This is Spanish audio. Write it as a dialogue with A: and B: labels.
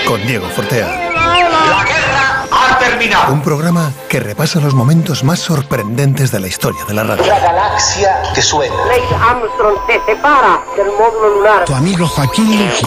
A: con Diego Fortea.
B: La guerra ha terminado.
A: Un programa que repasa los momentos más sorprendentes de la historia de la radio.
B: La galaxia que suena.
C: Neil Armstrong se separa del módulo lunar.
D: Tu amigo Joaquín.